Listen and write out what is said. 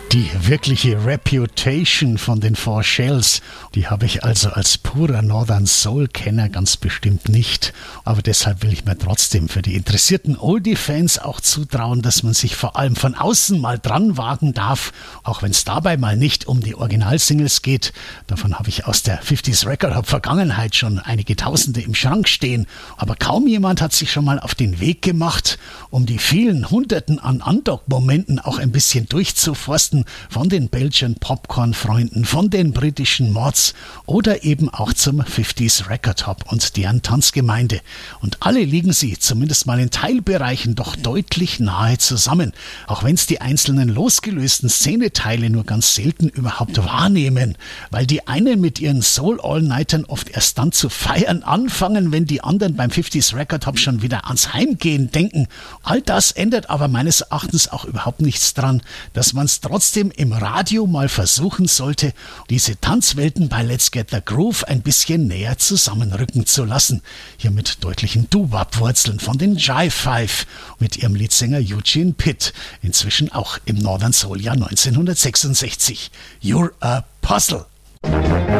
Die wirkliche Reputation von den Four Shells, die habe ich also als purer Northern Soul-Kenner ganz bestimmt nicht. Aber deshalb will ich mir trotzdem für die interessierten Oldie-Fans auch zutrauen, dass man sich vor allem von außen mal dran wagen darf, auch wenn es dabei mal nicht um die Originalsingles geht. Davon habe ich aus der 50s Record Hop Vergangenheit schon einige Tausende im Schrank stehen. Aber kaum jemand hat sich schon mal auf den Weg gemacht, um die vielen Hunderten an Undock-Momenten auch ein bisschen durchzuforsten, von den Belgian Popcorn-Freunden, von den britischen Mods oder eben auch zum 50s Record Hop und deren Tanzgemeinde. Und alle liegen sie, zumindest mal in Teilbereichen, doch deutlich nahe zusammen, auch wenn es die einzelnen losgelösten Szeneteile nur ganz selten überhaupt wahrnehmen, weil die einen mit ihren Soul-All-Nightern oft erst dann zu feiern anfangen, wenn die anderen beim 50s Record Hop schon wieder ans Heimgehen denken. All das ändert aber meines Erachtens auch überhaupt nichts dran, dass man es trotzdem im Radio mal versuchen sollte, diese Tanzwelten bei Let's Get the Groove ein bisschen näher zusammenrücken zu lassen. Hier mit deutlichen Doo-Wop-Wurzeln von den Jive Five mit ihrem Leadsänger Eugene Pitt, inzwischen auch im Northern Soul Jahr 1966. You're a Puzzle.